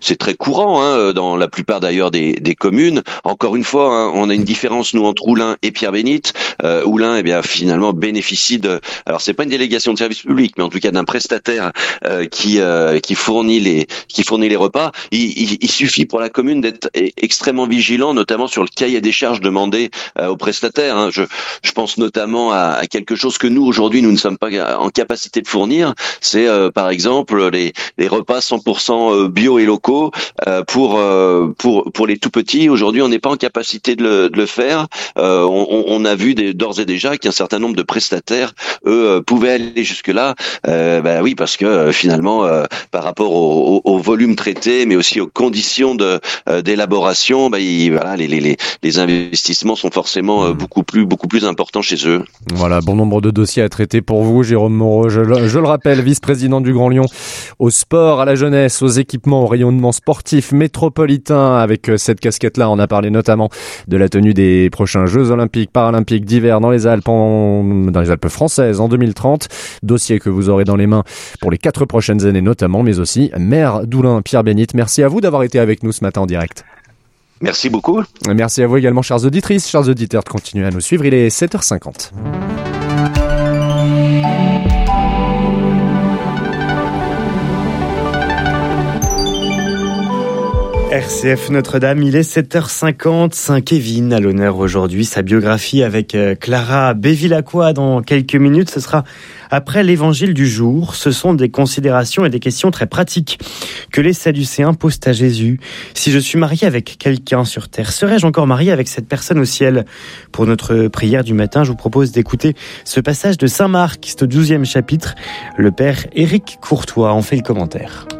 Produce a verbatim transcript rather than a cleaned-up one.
c'est très courant hein, dans la plupart d'ailleurs des, des communes. Encore une fois, hein, on a une différence nous entre Oulin et Pierre-Bénite. Euh, Oulin, eh bien finalement bénéficie de, alors c'est pas une délégation de service public, mais en tout cas d'un prestataire euh, qui euh, qui fournit les qui fournit les repas. Il, il, il suffit pour la commune d'être extrêmement vigilant, notamment sur le cahier des charges demandé euh, aux prestataires. Hein. Je je pense notamment à, à quelque chose que nous aujourd'hui nous ne sommes pas en capacité de fournir. C'est euh, par exemple les les repas cent pour cent bio et locaux euh, pour euh, pour pour les tout petits. Aujourd'hui, on n'est pas en capacité de le, de le faire. Euh, on, on a vu des, d'ores et déjà qu'un certain nombre de prestataires, eux, pouvaient aller jusque-là. Euh, bah oui, parce que euh, finalement, euh, par rapport au, au, au volume traité, mais aussi aux conditions de euh, d'élaboration, bah, il, voilà, les, les les investissements sont forcément euh, beaucoup plus beaucoup plus importants chez eux. Voilà, bon nombre de dossiers à traiter pour vous, Jérôme Moreau. Je, je le rappelle, vice-président du Grand Lyon, au sport, à la jeunesse, aux équipements, au rayonnement sportif métropolitain. Avec cette casquette-là, on a parlé notamment de la tenue des prochains Jeux Olympiques, Paralympiques d'hiver dans les Alpes, en, dans les Alpes françaises en deux mille trente. Dossier que vous aurez dans les mains pour les quatre prochaines années notamment, mais aussi maire d'Oulin, Pierre-Bénite. Merci à vous d'avoir été avec nous ce matin en direct. Merci beaucoup. Merci à vous également, chères auditrices, chers auditeurs, de continuer à nous suivre. Il est sept heures cinquante. R C F Notre-Dame, il est sept heures cinquante. Saint-Kévin à l'honneur aujourd'hui. Sa biographie avec Clara Bévilacqua dans quelques minutes. Ce sera après l'évangile du jour. Ce sont des considérations et des questions très pratiques que les Sadducéens posent à Jésus. Si je suis marié avec quelqu'un sur terre, serais-je encore marié avec cette personne au ciel? Pour notre prière du matin, je vous propose d'écouter ce passage de Saint Marc, c'est au douzième chapitre. Le père Éric Courtois en fait le commentaire.